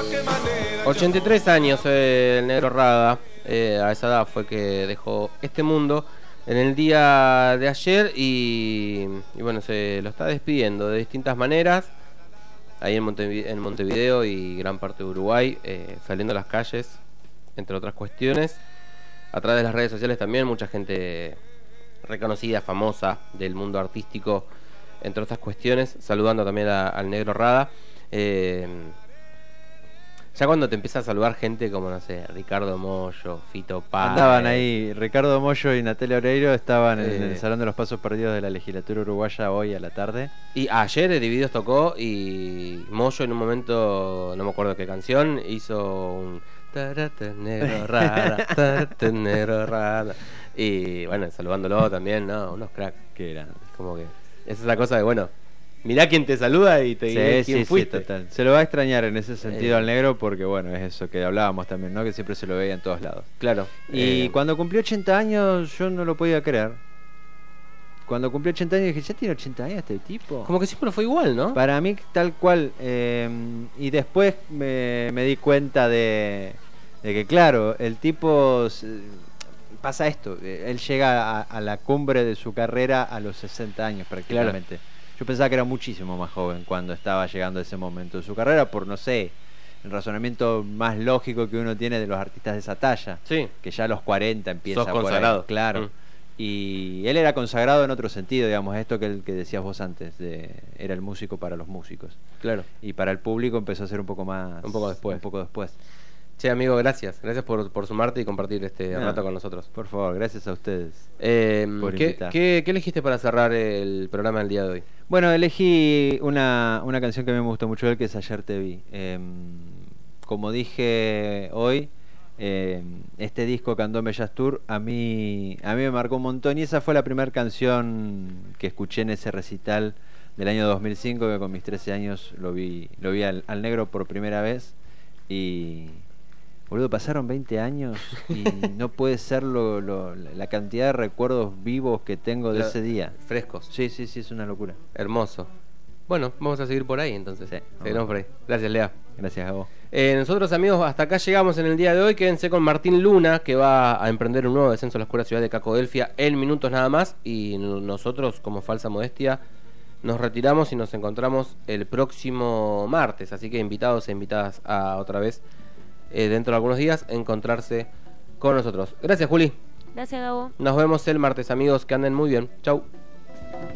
83 años el negro Rada, a esa edad fue que dejó este mundo en el día de ayer y bueno, se lo está despidiendo de distintas maneras, ahí en Montevideo y gran parte de Uruguay, saliendo a las calles, entre otras cuestiones, a través de las redes sociales también, mucha gente reconocida, famosa del mundo artístico, entre otras cuestiones, saludando también al negro Rada. Ya cuando te empieza a saludar gente como, no sé, Ricardo Mollo, Fito Páez. Andaban ahí, Ricardo Mollo y Natalia Oreiro estaban en el Salón de los Pasos Perdidos de la Legislatura Uruguaya hoy a la tarde. Y ayer Divididos tocó y Mollo en un momento, no me acuerdo qué canción, hizo un... negro Rada, negro Rada. Y bueno, saludándolo también, ¿no? Unos cracks. Qué grande. Como que es esa cosa de, bueno... Mirá quién te saluda y te dice quién fuiste. Sí, total. Se lo va a extrañar en ese sentido al negro porque, bueno, es eso que hablábamos también, ¿no? Que siempre se lo veía en todos lados. Claro. Y cuando cumplió 80 años yo no lo podía creer. Cuando cumplió 80 años dije, ¿ya tiene 80 años este tipo? Como que siempre fue igual, ¿no? Para mí tal cual. Y después me di cuenta de que, claro, el tipo... Pasa esto, él llega a la cumbre de su carrera a los 60 años prácticamente. Claro. Yo pensaba que era muchísimo más joven cuando estaba llegando a ese momento de su carrera, por, no sé, el razonamiento más lógico que uno tiene de los artistas de esa talla. Sí. Que ya a los 40 empieza Sos consagrado. Por ahí, claro. Y él era consagrado en otro sentido, digamos, esto que decías vos antes, era el músico para los músicos. Claro. Y para el público empezó a ser un poco más... Un poco después. Un poco después. Che, amigo, gracias. Gracias por sumarte y compartir este rato con nosotros. Por favor, gracias a ustedes por invitar. ¿Qué elegiste para cerrar el programa del día de hoy? Bueno, elegí una canción que a mí me gustó mucho de él, que es Ayer te vi. Como dije hoy, este disco Candombe Jazz Tour a mí me marcó un montón y esa fue la primera canción que escuché en ese recital del año 2005, que con mis 13 años lo vi al negro por primera vez y... Boludo, pasaron 20 años y no puede ser la cantidad de recuerdos vivos que tengo de ese día. Frescos. Sí, es una locura. Hermoso. Bueno, vamos a seguir por ahí entonces. Sí, seguiremos por ahí. Gracias, Lea. Gracias a vos. Nosotros, amigos, hasta acá llegamos en el día de hoy. Quédense con Martín Luna, que va a emprender un nuevo descenso a la oscura ciudad de Cacodelfia en minutos nada más. Y nosotros, como Falsa Modestia, nos retiramos y nos encontramos el próximo martes. Así que invitados e invitadas a otra vez, dentro de algunos días, encontrarse con nosotros. Gracias, Juli. Gracias, Gabo. Nos vemos el martes, amigos. Que anden muy bien. Chau.